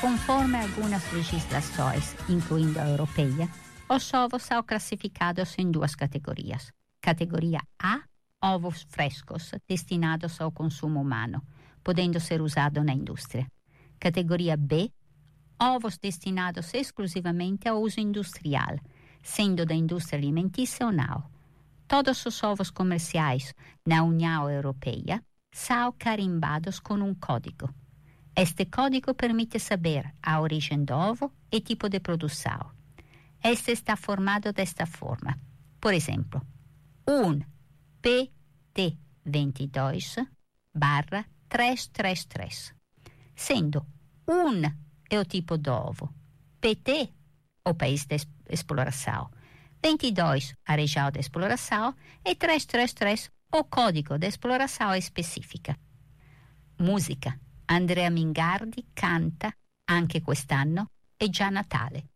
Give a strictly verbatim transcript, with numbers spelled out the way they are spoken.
Conforme a algunas legislaciones, incluindo a europeia, os ovos são classificados em duas categorias. Categoria A, ovos frescos destinados ao consumo humano, podendo ser usados na indústria. Categoria B, ovos destinados exclusivamente ao uso industrial, sendo da indústria alimentícia ou não. Todos os ovos comerciais na União Europeia são carimbados com um código. Este código permite saber a origem do ovo e tipo de produção. Este está formado desta forma. Por exemplo, um P T vinte e dois barra trezentos e trinta e três, sendo um é o tipo do ovo, P T, o país de exploração, vinte e dois, a região de exploração, e trezentos e trinta e três, o código de exploração específica. Musica. Andrea Mingardi canta, anche quest'anno, È già Natale.